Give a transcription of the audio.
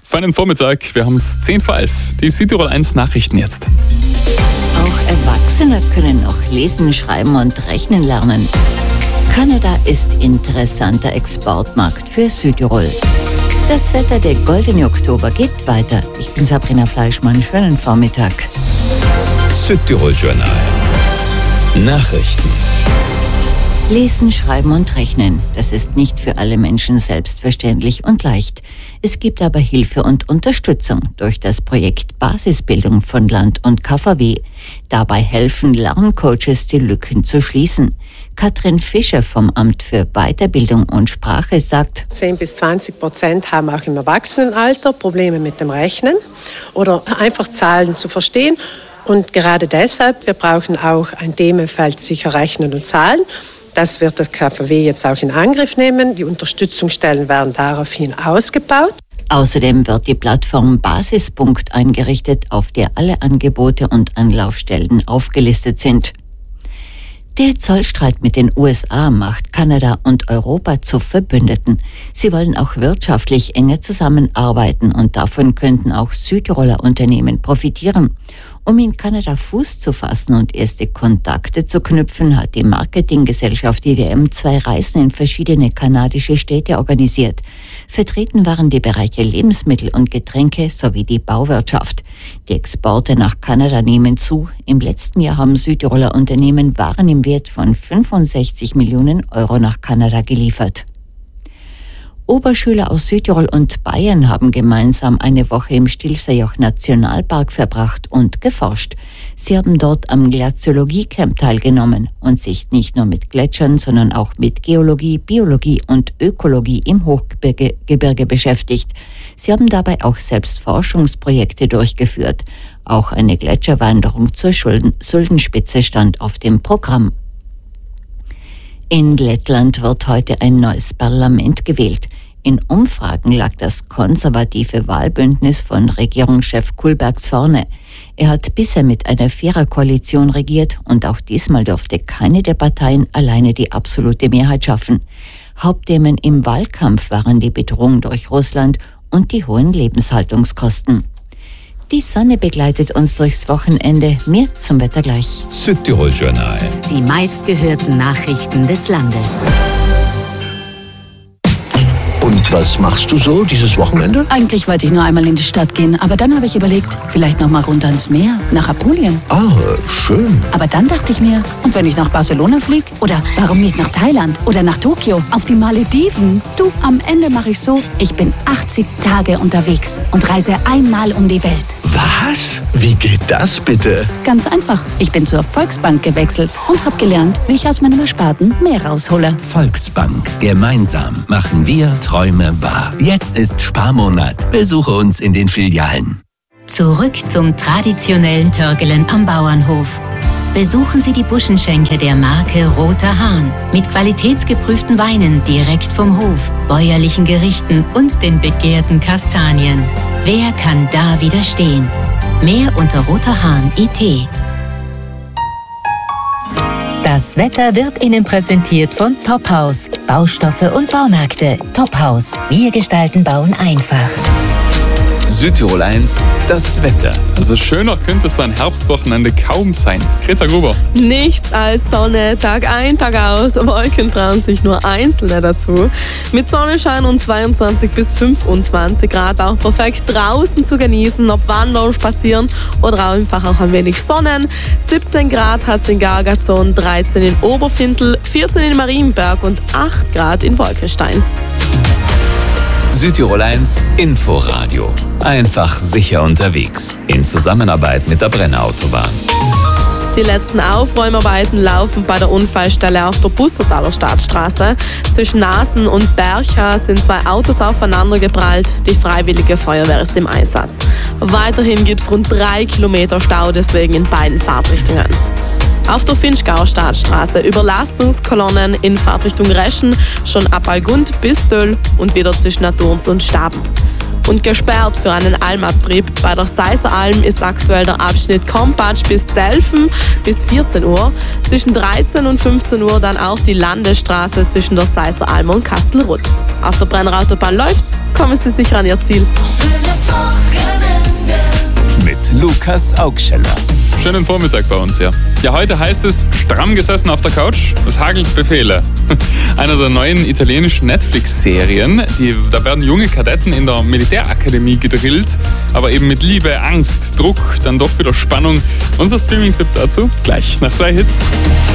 Feinen Vormittag, wir haben es 10 vor 11. Die Südtirol 1 Nachrichten jetzt. Auch Erwachsene können noch lesen, schreiben und rechnen lernen. Kanada ist interessanter Exportmarkt für Südtirol. Das Wetter, der goldene Oktober, geht weiter. Ich bin Sabrina Fleischmann, schönen Vormittag. Südtirol Journal. Nachrichten. Lesen, schreiben und rechnen, das ist nicht für alle Menschen selbstverständlich und leicht. Es gibt aber Hilfe und Unterstützung durch das Projekt Basisbildung von Land und KVW. Dabei helfen Lerncoaches, die Lücken zu schließen. Katrin Fischer vom Amt für Weiterbildung und Sprache sagt, 10-20% haben auch im Erwachsenenalter Probleme mit dem Rechnen oder einfach Zahlen zu verstehen. Und gerade deshalb, wir brauchen auch ein Themenfeld sicher Rechnen und Zahlen. Das wird das KVW jetzt auch in Angriff nehmen. Die Unterstützungsstellen werden daraufhin ausgebaut. Außerdem wird die Plattform Basispunkt eingerichtet, auf der alle Angebote und Anlaufstellen aufgelistet sind. Der Zollstreit mit den USA macht Kanada und Europa zu Verbündeten. Sie wollen auch wirtschaftlich enger zusammenarbeiten und davon könnten auch Südtiroler Unternehmen profitieren. Um in Kanada Fuß zu fassen und erste Kontakte zu knüpfen, hat die Marketinggesellschaft IDM 2 Reisen in verschiedene kanadische Städte organisiert. Vertreten waren die Bereiche Lebensmittel und Getränke sowie die Bauwirtschaft. Die Exporte nach Kanada nehmen zu. Im letzten Jahr haben Südtiroler Unternehmen Waren im Wert von 65 Millionen Euro nach Kanada geliefert. Oberschüler aus Südtirol und Bayern haben gemeinsam eine Woche im Stilfserjoch Nationalpark verbracht und geforscht. Sie haben dort am Glaziologie-Camp teilgenommen und sich nicht nur mit Gletschern, sondern auch mit Geologie, Biologie und Ökologie im Hochgebirge beschäftigt. Sie haben dabei auch selbst Forschungsprojekte durchgeführt. Auch eine Gletscherwanderung zur Suldenspitze stand auf dem Programm. In Lettland wird heute ein neues Parlament gewählt. In Umfragen lag das konservative Wahlbündnis von Regierungschef Kullbergs vorne. Er hat bisher mit einer Viererkoalition regiert und auch diesmal durfte keine der Parteien alleine die absolute Mehrheit schaffen. Hauptthemen im Wahlkampf waren die Bedrohung durch Russland und die hohen Lebenshaltungskosten. Die Sonne begleitet uns durchs Wochenende. Mehr zum Wetter gleich. Südtirol Journal. Die meistgehörten Nachrichten des Landes. Und was machst du so dieses Wochenende? Eigentlich wollte ich nur einmal in die Stadt gehen, aber dann habe ich überlegt, vielleicht noch mal runter ins Meer, nach Apulien. Ah, schön. Aber dann dachte ich mir, und wenn ich nach Barcelona fliege? Oder warum nicht nach Thailand? Oder nach Tokio? Auf die Malediven? Du, am Ende mache ich so, ich bin 80 Tage unterwegs und reise einmal um die Welt. Was? Wie geht das bitte? Ganz einfach. Ich bin zur Volksbank gewechselt und habe gelernt, wie ich aus meinem Ersparten mehr raushole. Volksbank. Gemeinsam machen wir Träume wahr. Jetzt ist Sparmonat. Besuche uns in den Filialen. Zurück zum traditionellen Törgelen am Bauernhof. Besuchen Sie die Buschenschenke der Marke Roter Hahn mit qualitätsgeprüften Weinen direkt vom Hof, bäuerlichen Gerichten und den begehrten Kastanien. Wer kann da widerstehen? Mehr unter roterhahn.it. Das Wetter wird Ihnen präsentiert von Tophaus. Baustoffe und Baumärkte. Tophaus. Wir gestalten Bauen einfach. Südtirol 1, das Wetter. Also schöner könnte so ein Herbstwochenende kaum sein. Greta Gruber. Nichts als Sonne, Tag ein, Tag aus. Wolken trauen sich nur einzelne dazu. Mit Sonnenschein und 22 bis 25 Grad auch perfekt draußen zu genießen, ob wandern, spazieren oder einfach auch ein wenig Sonnen. 17 Grad hat es in Gargazon, 13 in Oberfindl, 14 in Marienberg und 8 Grad in Wolkenstein. Südtirol 1 Inforadio. Einfach sicher unterwegs. In Zusammenarbeit mit der Brenner-Autobahn. Die letzten Aufräumarbeiten laufen bei der Unfallstelle auf der Bussertaler Staatsstraße. Zwischen Nasen und Bercha sind 2 Autos aufeinandergeprallt. Die Freiwillige Feuerwehr ist im Einsatz. Weiterhin gibt es rund 3 Kilometer Stau, deswegen in beiden Fahrtrichtungen. Auf der Finchgauer Staatsstraße Überlastungskolonnen in Fahrtrichtung Reschen, schon ab Algund bis Döll und wieder zwischen Naturms und Staben. und gesperrt für einen Almabtrieb. Bei der Seiseralm ist aktuell der Abschnitt Kompatsch bis Delfen bis 14 Uhr. Zwischen 13 und 15 Uhr dann auch die Landesstraße zwischen der Seiseralm und Kastelruth. Auf der Brenner Autobahn läuft's, kommen Sie sicher an Ihr Ziel. Schönes Wochenende mit Lukas Augscheller. Schönen Vormittag bei uns, ja. Ja, heute heißt es, stramm gesessen auf der Couch, es hagelt Befehle. Einer der neuen italienischen Netflix-Serien, da werden junge Kadetten in der Militärakademie gedrillt, aber eben mit Liebe, Angst, Druck, dann doch wieder Spannung. Unser Streaming-Tipp dazu gleich nach 2 Hits.